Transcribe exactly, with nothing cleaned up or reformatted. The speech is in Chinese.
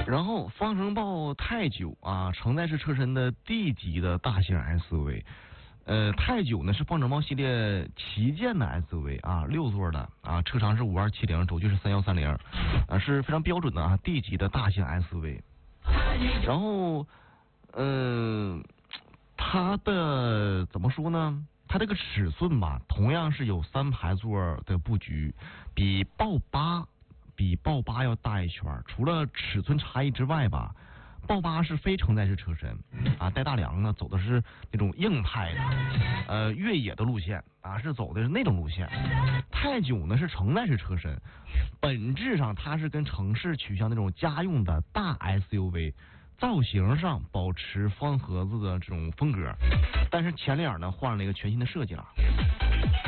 然后方程豹泰九啊，承载式车身的 D 级的大型 S U V。呃，泰九呢是方程豹系列旗舰的 S U V 啊，六座的啊，车长是五二七零，轴距是三幺三零，啊，是非常标准的啊 D 级的大型 S U V。然后，嗯、呃，它的怎么说呢？它这个尺寸吧，同样是有三排座的布局，比豹八比豹八要大一圈。除了尺寸差异之外吧。豹八是非承载式车身啊，带大梁呢，走的是那种硬派的，呃，越野的路线啊，是走的是那种路线。泰九呢是承载式车身，本质上它是跟城市取向那种家用的大 S U V， 造型上保持方盒子的这种风格，但是前脸呢换了一个全新的设计了。